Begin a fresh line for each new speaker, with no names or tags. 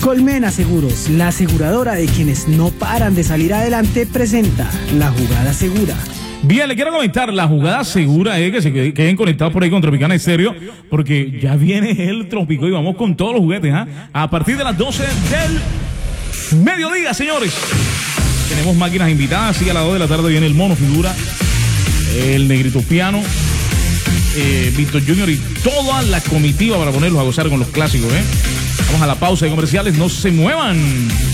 Colmena Seguros, la aseguradora de quienes no paran de salir adelante, presenta La Jugada Segura.
Bien, le quiero comentar la jugada segura que se queden conectados por ahí con Tropicana Estéreo, porque ya viene el Trópico y vamos con todos los juguetes, a partir de las 12 del mediodía, señores. Tenemos máquinas invitadas, y a las 2 de la tarde viene el Mono Figura, el Negrito Piano, Víctor Junior y toda la comitiva para ponerlos a gozar con los clásicos, Vamos a la pausa de comerciales, no se muevan.